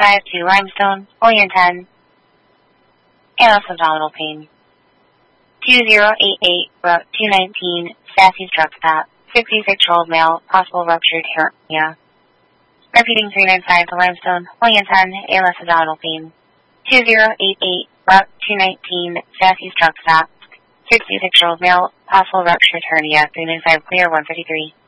352 Limestone, Olean 10, ALS abdominal pain. 2088 Route 219, Sassy's Truck Stop, 66-year-old male, possible ruptured hernia. Repeating 395 to Limestone, Olean 10, ALS abdominal pain. 2088 Route 219, Sassy's Truck Stop, 66-year-old male, possible ruptured hernia, 395 clear, 153.